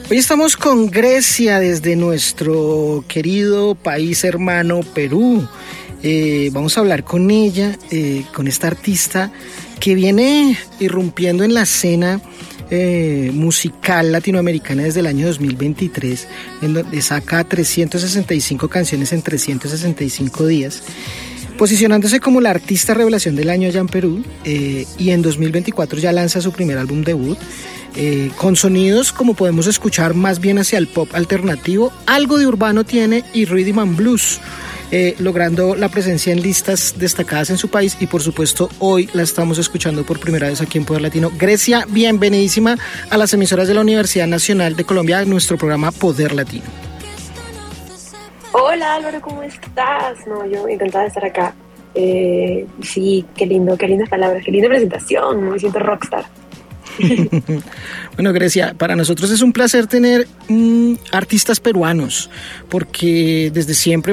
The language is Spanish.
Hoy estamos con Grecia desde nuestro querido país hermano Perú. Vamos a hablar con ella, con esta artista que viene irrumpiendo en la escena musical latinoamericana desde el año 2023, en donde saca 365 canciones en 365 días, posicionándose como la artista revelación del año allá en Perú, y en 2024 ya lanza su primer álbum debut, con sonidos, como podemos escuchar, más bien hacia el pop alternativo, algo de urbano tiene, y rhythm and blues, logrando la presencia en listas destacadas en su país, y por supuesto hoy la estamos escuchando por primera vez aquí en Poder Latino. Grecia, bienvenidísima a las emisoras de la Universidad Nacional de Colombia, en nuestro programa Poder Latino. Hola Álvaro, ¿cómo estás? No, yo encantada de estar acá. Sí, qué lindas palabras, qué linda presentación, me siento rockstar. Bueno, Grecia, para nosotros es un placer tener artistas peruanos, porque desde siempre